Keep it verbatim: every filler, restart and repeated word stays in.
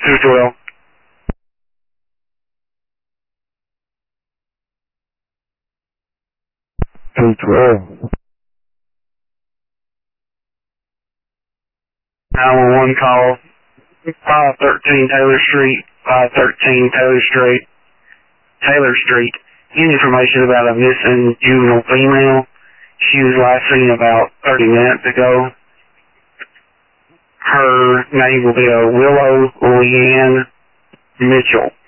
two twelve. two twelve. nine one one call, five thirteen Taylor Street, five thirteen Taylor Street, Taylor Street. Any information about a missing juvenile female? She was last seen about thirty minutes ago. Her name will be uh, Willow Leanne Mitchell.